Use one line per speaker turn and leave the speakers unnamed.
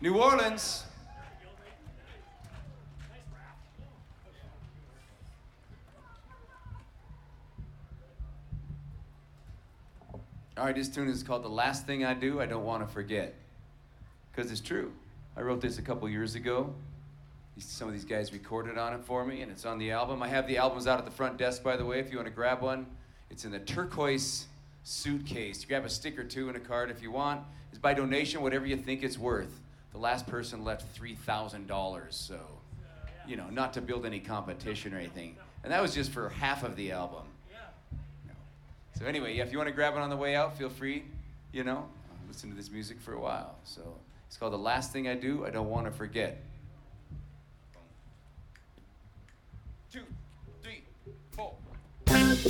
New Orleans. All right, this tune is called The Last Thing I Do, I Don't Want to Forget. Because it's true. I wrote this a couple years ago. Some of these guys recorded on it for me, and it's on the album. I have the albums out at the front desk, by the way, if you want to grab one. It's in the turquoise suitcase. You grab a stick or two and a card if you want. It's by donation, whatever you think it's worth. The last person left $3,000, so, you know, not to build any competition or anything. And that was just for half of the album. No. So anyway, yeah, if you want to grab it on the way out, feel free, you know, listen to this music for a while. So it's called The Last Thing I Do, I Don't Want to Forget. 2